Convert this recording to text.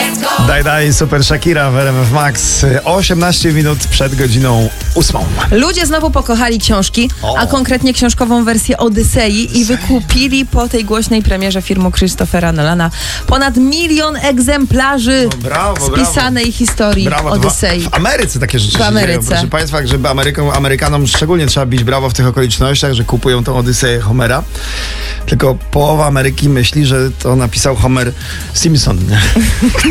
Daj, super Shakira w RMF Max. 18 minut przed godziną 8. Ludzie znowu pokochali książki, a konkretnie książkową wersję Odysei i wykupili po tej głośnej premierze filmu Christophera Nolana ponad 1 milion egzemplarzy spisanej historii Odysei. W Ameryce takie rzeczy w Ameryce. się dzieją. Proszę Państwa, żeby Amerykanom szczególnie trzeba bić brawo w tych okolicznościach, że kupują tą Odyseję Homera. Tylko połowa Ameryki myśli, że to napisał Homer Simpson.